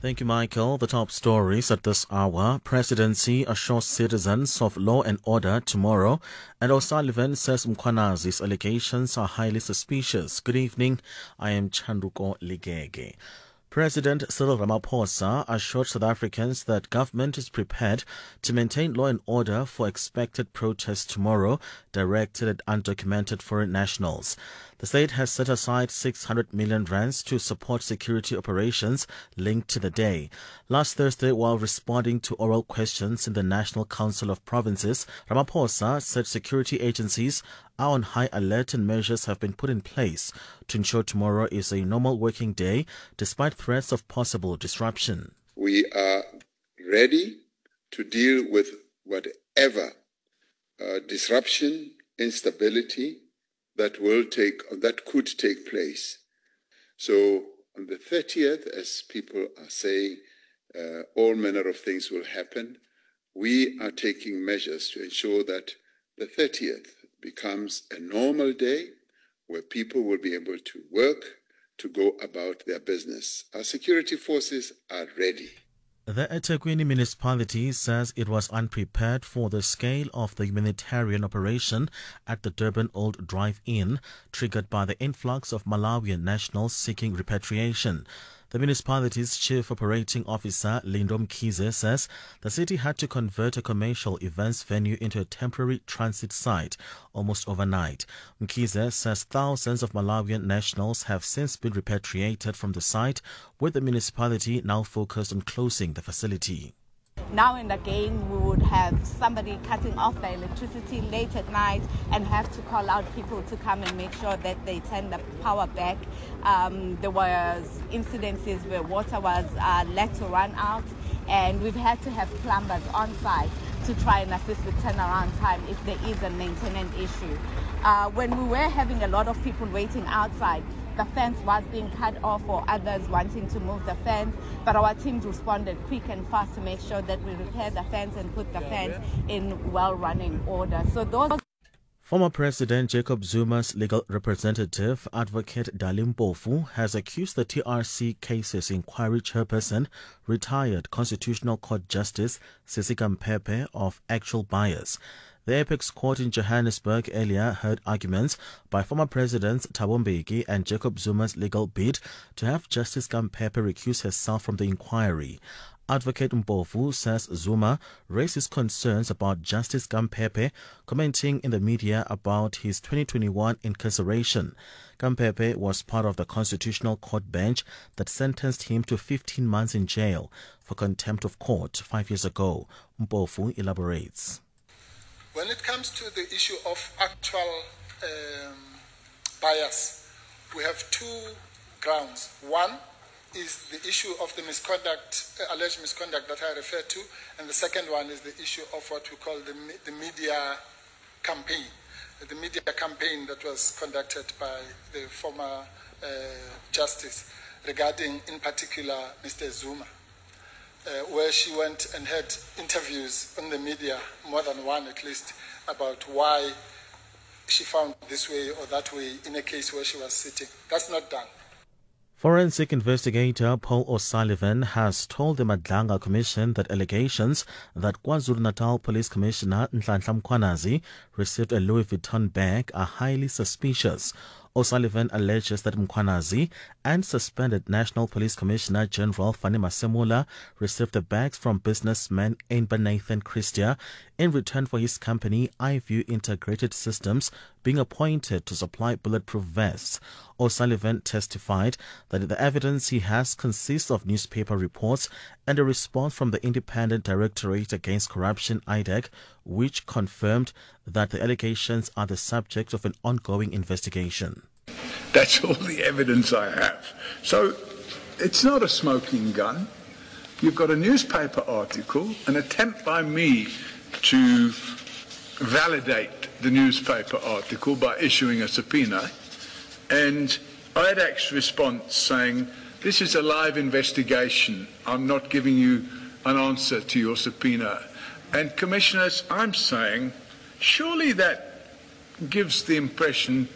Thank you, Michael. The top stories at this hour. Presidency assures citizens of law and order tomorrow. And O'Sullivan says Mkhwanazi's allegations are highly suspicious. Good evening. I am Chanduko Ligege. President Cyril Ramaphosa assured South Africans that government is prepared to maintain law and order for expected protests tomorrow directed at undocumented foreign nationals. The state has set aside 600 million rands to support security operations linked to the day. Last Thursday, while responding to oral questions in the National Council of Provinces, Ramaphosa said security agencies are on high alert and measures have been put in place to ensure tomorrow is a normal working day despite threats of possible disruption. We are ready to deal with whatever disruption, instability that could take place. So on the 30th, as people are saying, all manner of things will happen. We are taking measures to ensure that the 30th becomes a normal day where people will be able to work, to go about their business. Our security forces are ready. The eThekwini municipality says it was unprepared for the scale of the humanitarian operation at the Durban Old Drive-In, triggered by the influx of Malawian nationals seeking repatriation. The municipality's chief operating officer, Lindo Mkhize, says the city had to convert a commercial events venue into a temporary transit site almost overnight. Mkhize says thousands of Malawian nationals have since been repatriated from the site, with the municipality now focused on closing the facility. Now and again, we would have somebody cutting off the electricity late at night and have to call out people to come and make sure that they turn the power back. There was incidences where water was let to run out, and we've had to have plumbers on site to try and assist with turnaround time if there is a maintenance issue. When we were having a lot of people waiting outside, the fence was being cut off or others wanting to move the fence, but our team responded quick and fast to make sure that we repair the fence and put the fence in well-running order. So those. Former President Jacob Zuma's legal representative, Advocate Dalim Mpofu, has accused the TRC Cases Inquiry Chairperson, retired Constitutional Court Justice Sisika Mpepe, of actual bias. The Apex Court in Johannesburg earlier heard arguments by former Presidents Thabo Mbeki and Jacob Zuma's legal bid to have Justice Mpepe recuse herself from the inquiry. Advocate Mpofu says Zuma raised his concerns about Justice Mpepe, commenting in the media about his 2021 incarceration. Mpepe was part of the Constitutional Court bench that sentenced him to 15 months in jail for contempt of court 5 years ago. Mpofu elaborates. When it comes to the issue of actual bias, we have two grounds. One is the issue of the misconduct, alleged misconduct that I referred to, and the second one is the issue of what we call the media campaign. The media campaign that was conducted by the former justice regarding, in particular, Mr. Zuma. Where she went and had interviews in the media, more than one at least, about why she found this way or that way in a case where she was sitting. That's not done. Forensic investigator Paul O'Sullivan has told the Madlanga Commission that allegations that KwaZulu-Natal Police Commissioner Nhlanhla Mkhwanazi received a Louis Vuitton bag are highly suspicious. O'Sullivan alleges that Mkhwanazi and suspended National Police Commissioner General Fani Masemula received the bags from businessman Ainba Nathan Christia in return for his company iView Integrated Systems being appointed to supply bulletproof vests. O'Sullivan testified that the evidence he has consists of newspaper reports and a response from the Independent Directorate Against Corruption, IDEC, which confirmed that the allegations are the subject of an ongoing investigation. That's all the evidence I have. So it's not a smoking gun. You've got a newspaper article, an attempt by me to validate the newspaper article by issuing a subpoena, and IDEC's response saying, this is a live investigation, I'm not giving you an answer to your subpoena. And commissioners, I'm saying, surely that gives the impression